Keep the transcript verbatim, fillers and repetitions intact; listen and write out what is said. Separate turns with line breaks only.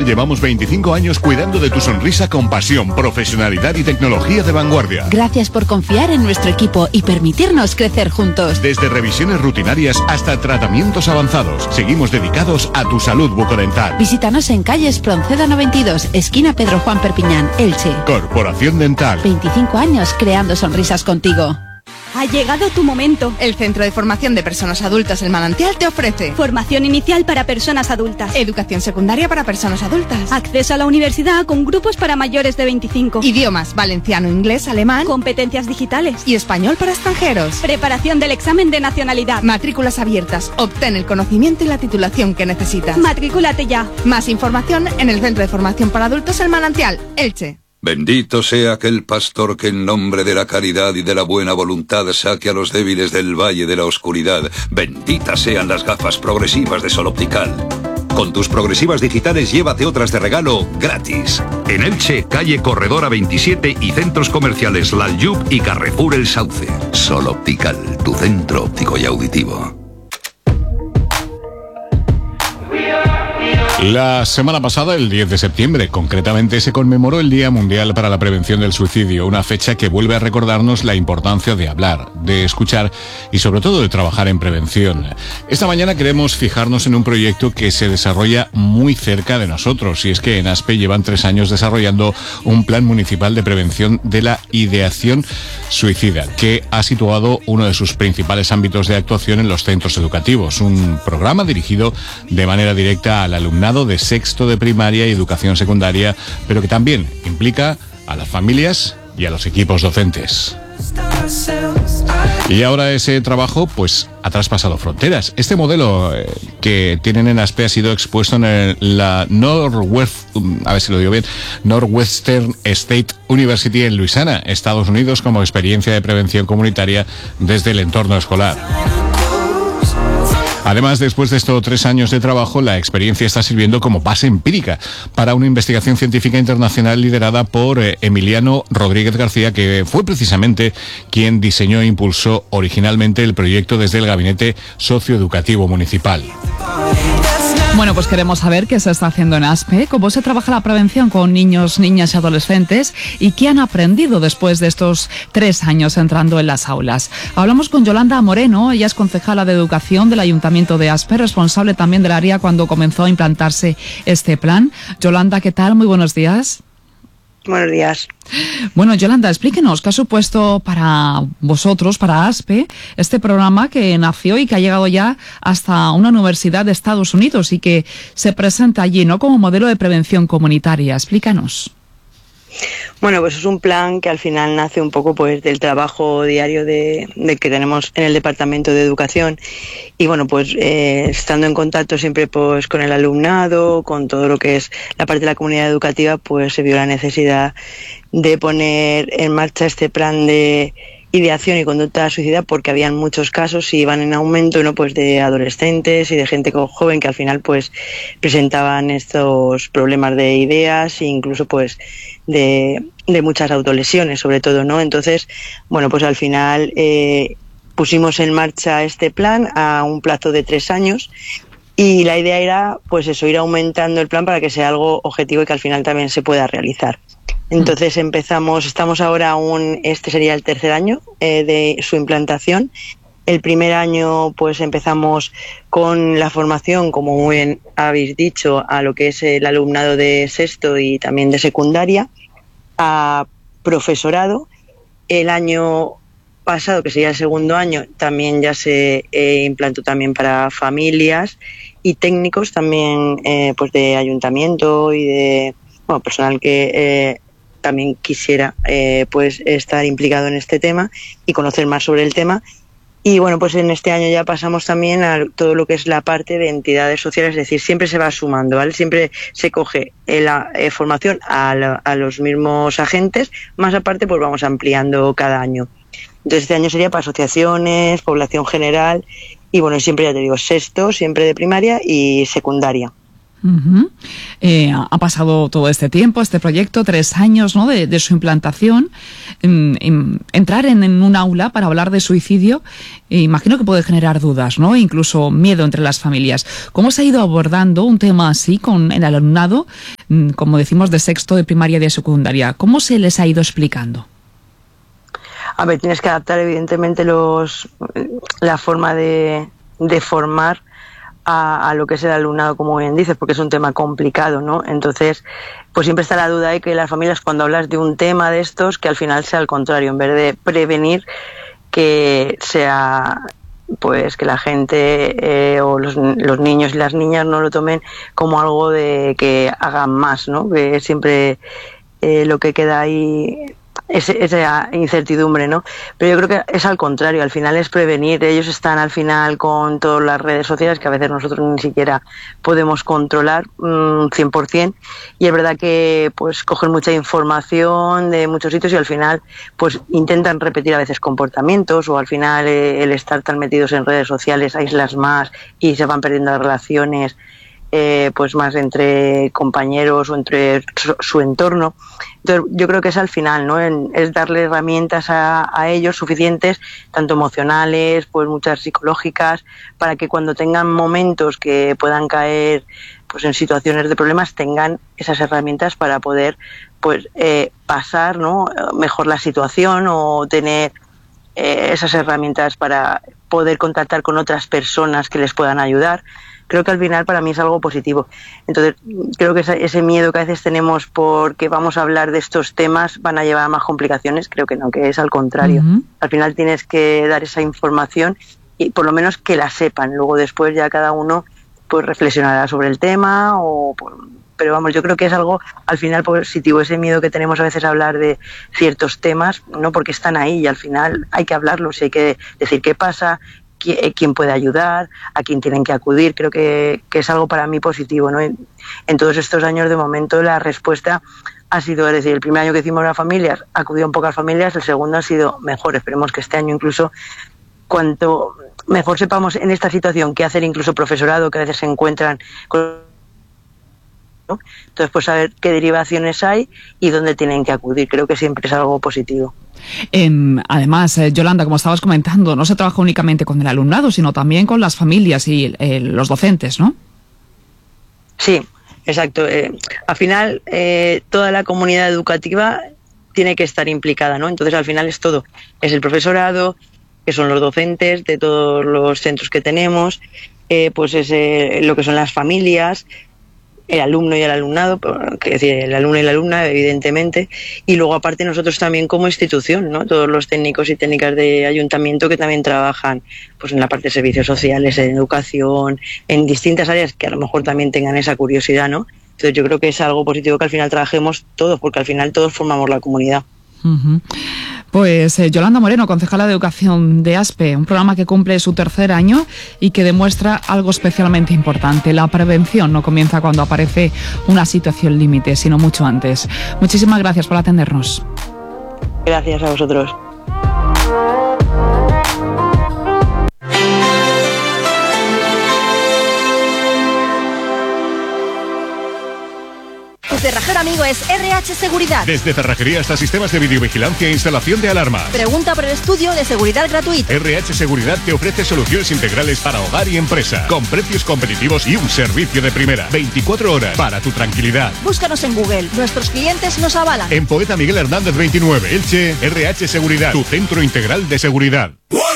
llevamos veinticinco años cuidando de tu sonrisa con pasión, profesionalidad y tecnología de vanguardia.
Gracias por confiar en nuestro equipo y permitirnos crecer juntos.
Desde revisiones rutinarias hasta tratamientos avanzados, seguimos dedicados a tu salud bucodental.
Visítanos en calle Espronceda noventa y dos, esquina Pedro Juan Perpiñán, Elche.
Corporación Dental.
veinticinco años creando sonrisas contigo.
Ha llegado tu momento.
El Centro de Formación de Personas Adultas El Manantial te ofrece
formación inicial para personas adultas,
educación secundaria para personas adultas,
acceso a la universidad con grupos para mayores de veinticinco,
idiomas valenciano, inglés, alemán,
competencias digitales
y español para extranjeros,
preparación del examen de nacionalidad,
matrículas abiertas. Obtén el conocimiento y la titulación que necesitas.
Matricúlate ya.
Más información en el Centro de Formación para Adultos El Manantial, Elche.
Bendito sea aquel pastor que en nombre de la caridad y de la buena voluntad saque a los débiles del valle de la oscuridad. Benditas sean las gafas progresivas de Sol Optical. Con tus progresivas digitales llévate otras de regalo gratis. En Elche, calle Corredora veintisiete y centros comerciales Lalyub y Carrefour El Sauce. Sol Optical, tu centro óptico y auditivo.
La semana pasada, el diez de septiembre, concretamente, se conmemoró el Día Mundial para la Prevención del Suicidio, una fecha que vuelve a recordarnos la importancia de hablar, de escuchar y sobre todo de trabajar en prevención. Esta mañana queremos fijarnos en un proyecto que se desarrolla muy cerca de nosotros, y es que en ASPE llevan tres años desarrollando un plan municipal de prevención de la ideación suicida, que ha situado uno de sus principales ámbitos de actuación en los centros educativos, un programa dirigido de manera directa al alumnado de sexto de primaria y educación secundaria, pero que también implica a las familias y a los equipos docentes. Y ahora ese trabajo pues ha traspasado fronteras. Este modelo eh, que tienen en ASPE ha sido expuesto en el, la Northwest, a ver si lo digo bien, Northwestern State University en Luisiana, Estados Unidos, como experiencia de prevención comunitaria desde el entorno escolar. Además, después de estos tres años de trabajo, la experiencia está sirviendo como base empírica para una investigación científica internacional liderada por eh, Emiliano Rodríguez García, que fue precisamente quien diseñó e impulsó originalmente el proyecto desde el Gabinete Socioeducativo Municipal.
Bueno, pues queremos saber qué se está haciendo en ASPE, cómo se trabaja la prevención con niños, niñas y adolescentes y qué han aprendido después de estos tres años entrando en las aulas. Hablamos con Yolanda Moreno, ella es concejala de Educación del Ayuntamiento de ASPE, responsable también del área cuando comenzó a implantarse este plan. Yolanda, ¿qué tal? Muy buenos días.
Buenos días.
Bueno, Yolanda, explíquenos qué ha supuesto para vosotros, para ASPE, este programa que nació y que ha llegado ya hasta una universidad de Estados Unidos y que se presenta allí, ¿no?, como modelo de prevención comunitaria. Explícanos.
Bueno, pues es un plan que al final nace un poco pues del trabajo diario de, de que tenemos en el Departamento de Educación y bueno, pues eh, estando en contacto siempre pues con el alumnado, con todo lo que es la parte de la comunidad educativa, pues se vio la necesidad de poner en marcha este plan de ideación y conducta suicida porque habían muchos casos y iban en aumento, ¿no?, pues de adolescentes y de gente joven que al final pues presentaban estos problemas de ideas e incluso pues de, de muchas autolesiones sobre todo, ¿no? Entonces, bueno, pues al final eh, pusimos en marcha este plan a un plazo de tres años y la idea era pues eso, ir aumentando el plan para que sea algo objetivo y que al final también se pueda realizar. Entonces empezamos, estamos ahora aún, este sería el tercer año eh, de su implantación. El primer año pues empezamos con la formación, como muy bien habéis dicho, a lo que es el alumnado de sexto y también de secundaria, a profesorado. El año pasado, que sería el segundo año, también ya se eh, implantó también para familias y técnicos también eh, pues de ayuntamiento y de bueno, personal que eh, también quisiera eh, pues estar implicado en este tema y conocer más sobre el tema. Y bueno, pues en este año ya pasamos también a todo lo que es la parte de entidades sociales, es decir, siempre se va sumando, ¿vale? Siempre se coge la eh, formación a, la, a los mismos agentes, más aparte pues vamos ampliando cada año. Entonces este año sería para asociaciones, población general y bueno, siempre ya te digo, sexto, siempre de primaria y secundaria.
Uh-huh. Eh, ha pasado todo este tiempo, este proyecto, tres años, ¿no?, de, de su implantación. En, en, entrar en, en un aula para hablar de suicidio, eh, imagino que puede generar dudas, ¿no?, incluso miedo entre las familias. ¿Cómo se ha ido abordando un tema así con el alumnado como decimos, de sexto, de primaria y de secundaria. ¿Cómo se les ha ido explicando?
A ver, tienes que adaptar evidentemente los la forma de, de formar a, a lo que es el alumnado, como bien dices, porque es un tema complicado, ¿no? Entonces, pues siempre está la duda de que las familias, cuando hablas de un tema de estos, que al final sea al contrario, en vez de prevenir, que sea pues que la gente eh, o los, los niños y las niñas no lo tomen como algo de que hagan más, ¿no? Que siempre eh, lo que queda ahí es esa incertidumbre, ¿no? Pero yo creo que es al contrario, al final es prevenir. Ellos están al final con todas las redes sociales que a veces nosotros ni siquiera podemos controlar mmm, cien por ciento, y es verdad que pues cogen mucha información de muchos sitios y al final pues intentan repetir a veces comportamientos, o al final eh, el estar tan metidos en redes sociales aíslas más y se van perdiendo las relaciones Eh, pues más entre compañeros o entre su, su entorno. Entonces yo creo que es al final, ¿no? En, es darle herramientas a, a ellos suficientes, tanto emocionales, pues muchas psicológicas, para que cuando tengan momentos que puedan caer pues en situaciones de problemas, tengan esas herramientas para poder pues eh, pasar, ¿no? mejor la situación, o tener eh, esas herramientas para poder contactar con otras personas que les puedan ayudar. Creo que al final para mí es algo positivo. Entonces, creo que ese, ese miedo que a veces tenemos porque vamos a hablar de estos temas van a llevar a más complicaciones, creo que no, que es al contrario. Uh-huh. Al final tienes que dar esa información y por lo menos que la sepan. Luego después ya cada uno pues reflexionará sobre el tema, o pero vamos, yo creo que es algo al final positivo, ese miedo que tenemos a veces a hablar de ciertos temas, no, porque están ahí y al final hay que hablarlos, hay que decir qué pasa, quién puede ayudar, a quién tienen que acudir. Creo que, que es algo para mí positivo, ¿no? En, en todos estos años, de momento, la respuesta ha sido, es decir, el primer año que hicimos las familias, acudieron pocas familias, el segundo ha sido mejor. Esperemos que este año incluso, cuanto mejor sepamos en esta situación qué hacer, incluso profesorado, que a veces se encuentran con... ¿no? Entonces, pues saber qué derivaciones hay y dónde tienen que acudir. Creo que siempre es algo positivo.
Eh, además, eh, Yolanda, como estabas comentando, no se trabaja únicamente con el alumnado, sino también con las familias y eh, los docentes, ¿no?
Sí, exacto. Eh, al final, eh, toda la comunidad educativa tiene que estar implicada, ¿no? Entonces, al final es todo. Es el profesorado, que son los docentes de todos los centros que tenemos, eh, pues es eh, lo que son las familias, el alumno y el alumnado, es decir, el alumno y la alumna, evidentemente, y luego aparte nosotros también como institución, ¿no? Todos los técnicos y técnicas de ayuntamiento que también trabajan pues en la parte de servicios sociales, en educación, en distintas áreas que a lo mejor también tengan esa curiosidad, ¿no? Entonces yo creo que es algo positivo que al final trabajemos todos, porque al final todos formamos la comunidad.
Uh-huh. Pues eh, Yolanda Moreno, concejala de Educación de ASPE, un programa que cumple su tercer año y que demuestra algo especialmente importante. La prevención no comienza cuando aparece una situación límite, sino mucho antes. Muchísimas gracias por atendernos.
Gracias a vosotros.
Tu cerrajero amigo es R H Seguridad.
Desde cerrajería hasta sistemas de videovigilancia e instalación de alarmas.
Pregunta por el estudio de seguridad gratuito.
R H Seguridad te ofrece soluciones integrales para hogar y empresa, con precios competitivos y un servicio de primera. veinticuatro horas para tu tranquilidad.
Búscanos en Google. Nuestros clientes nos avalan.
En Poeta Miguel Hernández veintinueve, Elche, R H Seguridad, tu centro integral de seguridad.